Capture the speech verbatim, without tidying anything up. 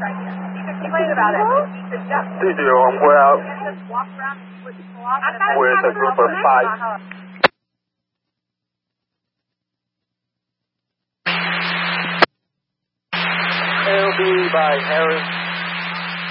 Complain about it. Did you? We're out with a group of five. L B by Harris.